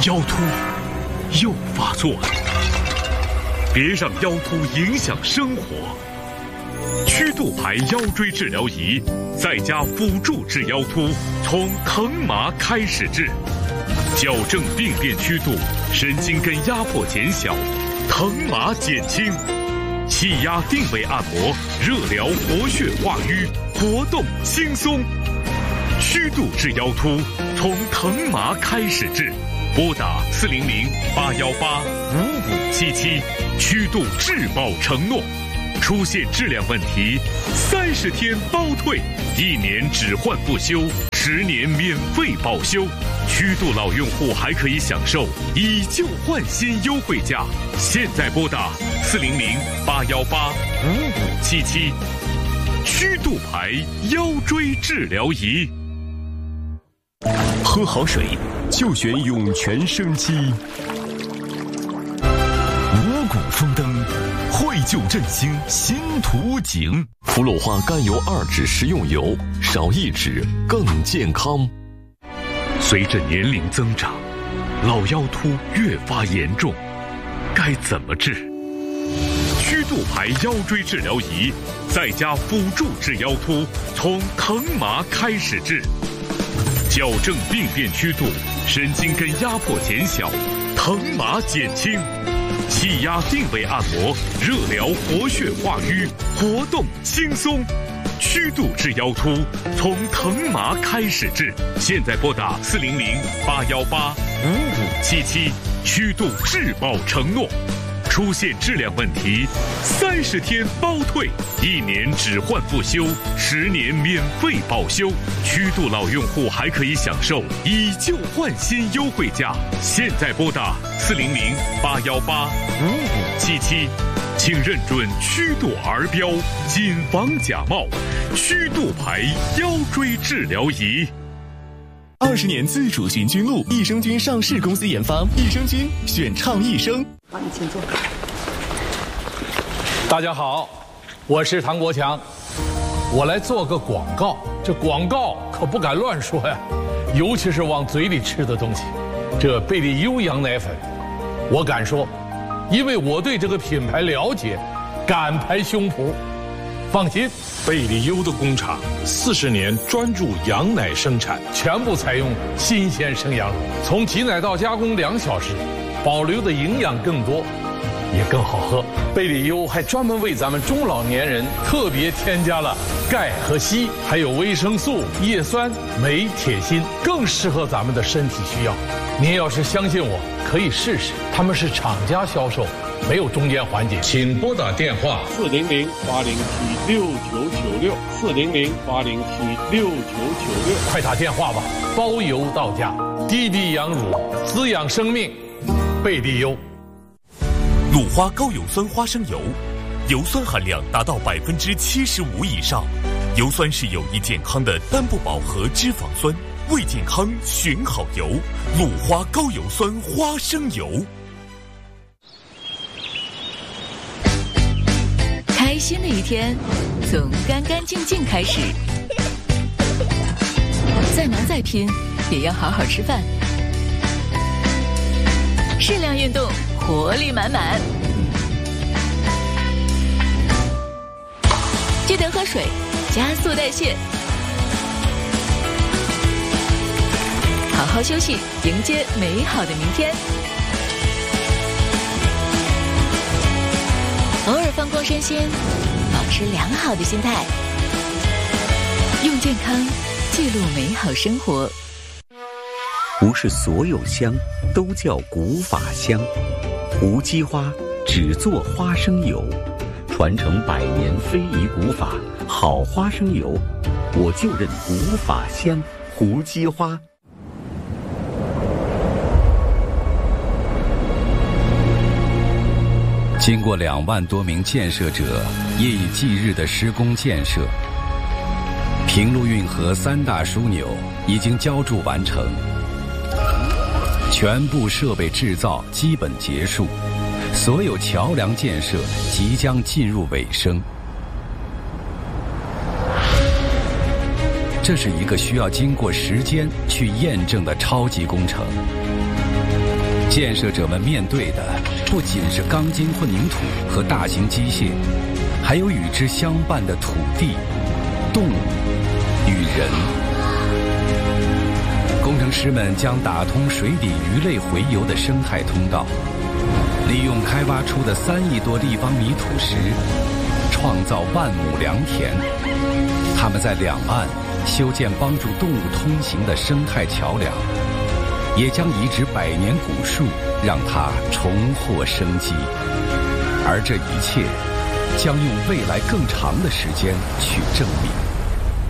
腰突又发作了，别让腰突影响生活。曲度牌腰椎治疗仪，在家辅助治腰突，从疼麻开始治，矫正病变曲度，神经根压迫减小，疼麻减轻，气压定位按摩，热疗活血化瘀，活动轻松。曲度治腰突，从疼麻开始治，拨打400-818-5577，曲度质保承诺。出现质量问题，30天包退，1年只换不修，10年免费保修。曲度老用户还可以享受以旧换新优惠价。现在拨打400-818-5577，曲度牌腰椎治疗仪。 喝好水就选涌泉生机，五谷丰登，惠救振兴新图景。福禄花甘油2酯食用油，少1酯更健康。 随着年龄增长，老腰突越发严重，该怎么治？曲度牌腰椎治疗仪，在家辅助治腰突，从疼麻开始治，矫正病变曲度，神经根压迫减小，疼麻减轻，气压定位按摩，热疗活血化瘀，活动轻松。曲度治腰突，从疼麻开始治。现在拨打400-818-5577，曲度质保承诺。出现质量问题，30天包退，1年只换不修，10年免费保修。曲度老用户还可以享受以旧换新优惠价。现在拨打400-818-5577，请认准曲度儿标，谨防假冒。曲度牌腰椎治疗仪。 20年自主循菌露，益生菌上市公司研发，益生菌选畅益生。 好，你请坐。 大家好，我是唐国强，我来做个广告。这广告可不敢乱说呀，尤其是往嘴里吃的东西。这贝利优羊奶粉，我敢说，因为我对这个品牌了解，敢拍胸脯。放心， 贝利优的工厂40年专注羊奶生产， 全部采用新鲜生羊乳，从挤奶到加工2小时，保留的营养更多，也更好喝。贝利优还专门为咱们中老年人特别添加了钙和硒，还有维生素、叶酸、镁、铁、锌，更适合咱们的身体需要。您要是相信我，可以试试，他们是厂家销售，没有中间环节。请拨打电话 400-807-6996，400-807-6996， 快打电话吧，包邮到家。低低羊乳，滋养生命，贝利优。 鲁花高有酸花生油，油酸含量达到75%以上，油酸是有益健康的单不饱和脂肪酸，为健康选好油，鲁花高有酸花生油。 开心的一天从干干净净开始，再忙再拼也要好好吃饭，适量运动，活力满满。记得喝水，加速代谢。好好休息，迎接美好的明天。偶尔放光身心，保持良好的心态，用健康记录美好生活。 不是所有香都叫古法香，无机花只做花生油，传承100年非遗古法，好花生油，我就认古法香，无机花。 经过2万多名建设者夜以继日的施工建设，平陆运河3大枢纽已经浇筑完成，全部设备制造基本结束，所有桥梁建设即将进入尾声。这是一个需要经过时间去验证的超级工程。 建设者们面对的不仅是钢筋混凝土和大型机械，还有与之相伴的土地、动物与人。工程师们将打通水底鱼类洄游的生态通道，利用开挖出的3亿多立方米土石，创造万亩良田。他们在两岸修建帮助动物通行的生态桥梁，也将移植100年古树，让它重获生机。而这一切将用未来更长的时间去证明。